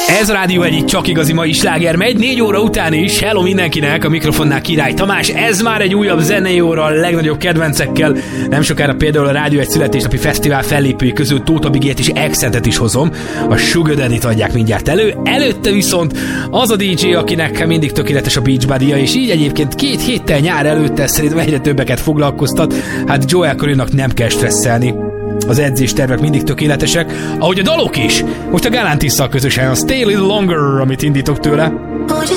Ez a Rádió egyik csak igazi mai sláger megy, 4 óra után is. Hello mindenkinek, a mikrofonnál Király Tamás. Ez már egy újabb zenei óra a legnagyobb kedvencekkel. Nem sokára például a Rádió egy születésnapi fesztivál fellépői közül Tóth Bigét és Accentet is hozom. A Sugar Daddy-t adják mindjárt elő. Előtte viszont az a DJ, akinek mindig tökéletes a Beachbody-ja, és így egyébként 2 héttel nyár előtte szerintem egyre többeket foglalkoztat. Hát Joel Corrynak nem kell stresszelni. Az edzéstervek mindig tökéletesek, ahogy a dalok is. Most a Galantisszal közösen a Stay a Little Longer, amit indítok tőle. Won't you